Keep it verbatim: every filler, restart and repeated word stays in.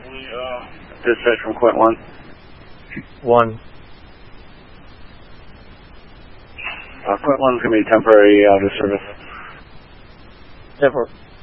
Dispatch from Quint one. One. Uh, Quint one's going to be temporary out of service. Temporary.